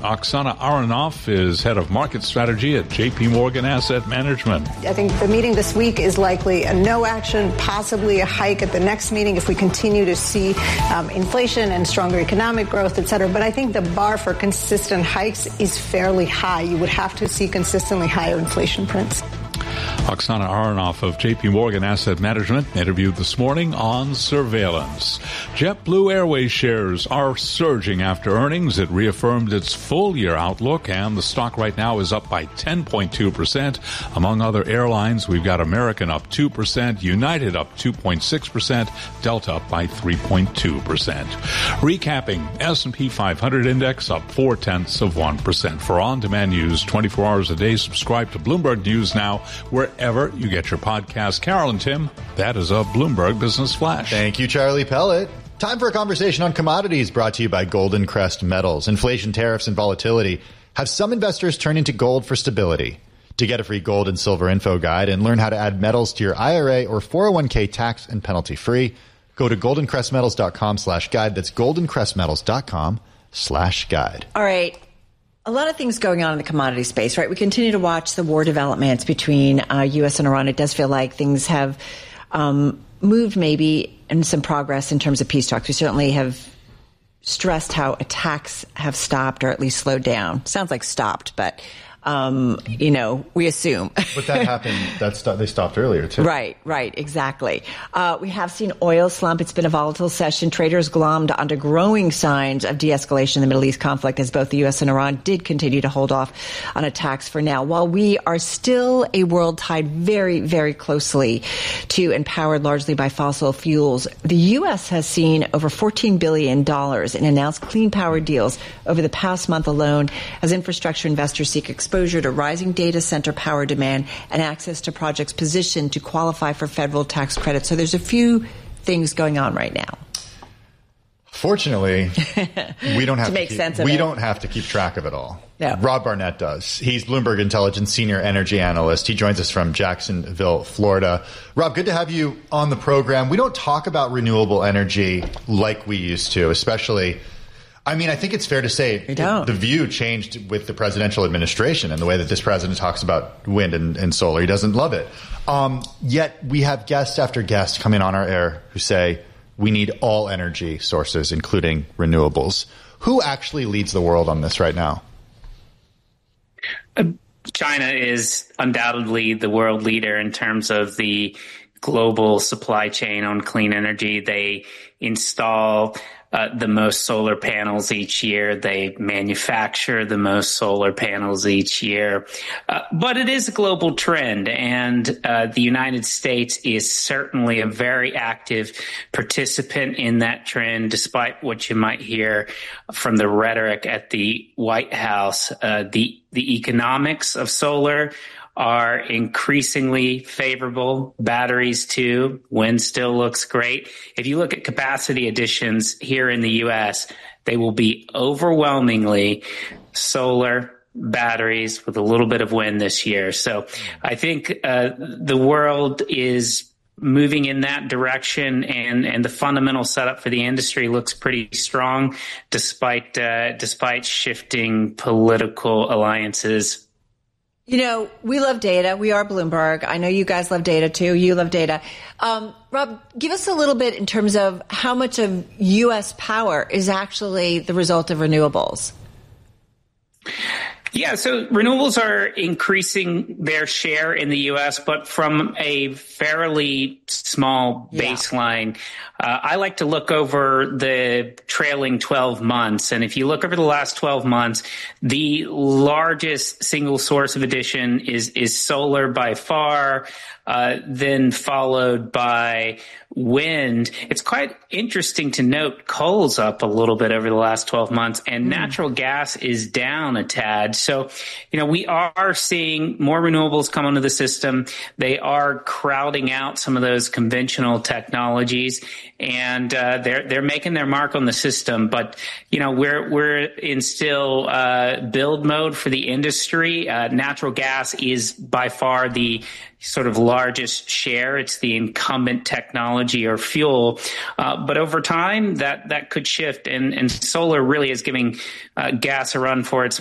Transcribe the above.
Oksana Aronoff is head of market strategy at JP Morgan Asset Management. I think the meeting this week is likely a no action, possibly a hike at the next meeting if we continue to see inflation and stronger economic growth, et cetera. But I think the bar for consistent hikes is fairly high. You would have to see consistently higher inflation prints. Oksana Aronoff of JP Morgan Asset Management interviewed this morning on surveillance. JetBlue Airways shares are surging after earnings. It reaffirmed its full-year outlook, and the stock right now is up by 10.2%. Among other airlines, we've got American up 2%, United up 2.6%, Delta up by 3.2%. Recapping, S&P 500 index up 0.4%. For on-demand news 24 hours a day, subscribe to Bloomberg News now, wherever you get your podcast. Carol and Tim, that is a Bloomberg Business Flash. Thank you, Charlie Pellet. Time for a conversation on commodities brought to you by Golden Crest Metals. Inflation, tariffs, and volatility have some investors turning to gold for stability. To get a free gold and silver info guide and learn how to add metals to your IRA or 401k tax and penalty free, go to goldencrestmetals.com/guide. That's goldencrestmetals.com/guide. All right. A lot of things going on in the commodity space, right? We continue to watch the war developments between U.S. and Iran. It does feel like things have moved maybe in some progress in terms of peace talks. We certainly have stressed how attacks have stopped or at least slowed down. Sounds like stopped, but we assume. But that happened. They stopped earlier, too. Right, exactly. We have seen oil slump. It's been a volatile session. Traders glommed onto growing signs of de-escalation in the Middle East conflict as both the U.S. and Iran did continue to hold off on attacks for now. While we are still a world tied very, very closely to and powered largely by fossil fuels, the U.S. has seen over $14 billion in announced clean power deals over the past month alone as infrastructure investors seek exposure to rising data center power demand and access to projects positioned to qualify for federal tax credits. So there's a few things going on right now. Fortunately, we don't have to make sense of it. We don't have to keep track of it all. No. Rob Barnett does. He's Bloomberg Intelligence Senior Energy Analyst. He joins us from Jacksonville, Florida. Rob, good to have you on the program. We don't talk about renewable energy like we used to, especially I think it's fair to say the view changed with the presidential administration and the way that this president talks about wind and solar. He doesn't love it. Yet we have guest after guest coming on our air who say we need all energy sources, including renewables. Who actually leads the world on this right now? China is undoubtedly the world leader in terms of the global supply chain on clean energy. They install the most solar panels each year. They manufacture the most solar panels each year. But it is a global trend, and the United States is certainly a very active participant in that trend, despite what you might hear from the rhetoric at the White House. The economics of solar are increasingly favorable. Batteries, too. Wind still looks great. If you look at capacity additions here in the U.S., they will be overwhelmingly solar, batteries with a little bit of wind this year. So I think the world is moving in that direction, and the fundamental setup for the industry looks pretty strong despite shifting political alliances. We love data. We are Bloomberg. I know you guys love data, too. You love data. Rob, give us a little bit in terms of how much of U.S. power is actually the result of renewables. Yeah, so renewables are increasing their share in the U.S., but from a fairly small baseline. I like to look over the trailing 12 months. And if you look over the last 12 months, the largest single source of addition is solar by far, then followed by wind. It's quite interesting to note coal's up a little bit over the last 12 months and natural gas is down a tad. So, we are seeing more renewables come onto the system. They are crowding out some of those conventional technologies. and they're making their mark on the system. But we're in still build mode for the industry. Natural gas is by far the sort of largest share. It's the incumbent technology or fuel. But over time, that could shift. And solar really is giving gas a run for its